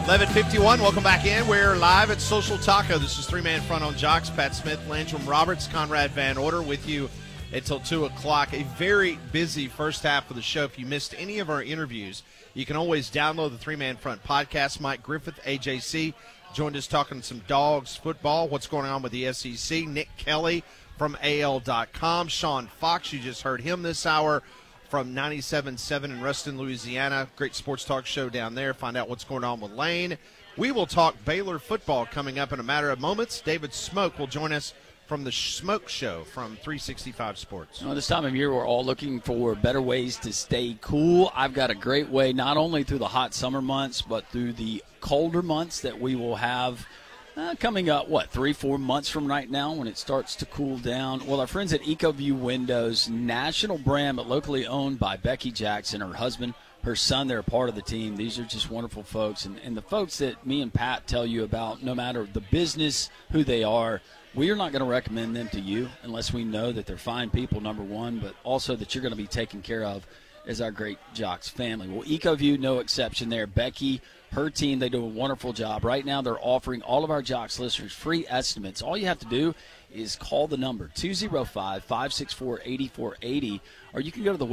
11:51. Welcome back in. We're live at Social Taco. This is Three-Man Front on Jocks. Pat Smith, Landrum Roberts, Conrad Van Order with you until 2 o'clock. A very busy first half of the show. If you missed any of our interviews, you can always download the Three-Man Front podcast. Mike Griffith, AJC, joined us talking some Dogs football, what's going on with the SEC. Nick Kelly from AL.com. Sean Fox, you just heard him this hour from 97.7 in Ruston, Louisiana. Great sports talk show down there. Find out what's going on with Lane. We will talk Baylor football coming up in a matter of moments. David Smoke will join us from the Smoke Show from 365 Sports. Well, this time of year, we're all looking for better ways to stay cool. I've got a great way, not only through the hot summer months, but through the colder months that we will have coming up, 3-4 months from right now when it starts to cool down. Well, our friends at EcoView Windows, national brand but locally owned by Becky Jackson, her husband, her son, they're a part of the team. These are just wonderful folks. And the folks that me and Pat tell you about, no matter the business, who they are, we are not going to recommend them to you unless we know that they're fine people, number one, but also that you're going to be taken care of as our great Jocks family. Well, EcoView, no exception there. Becky, her team, they do a wonderful job. Right now they're offering all of our Jocks listeners free estimates. All you have to do is call the number 205-564-8480, or you can go to the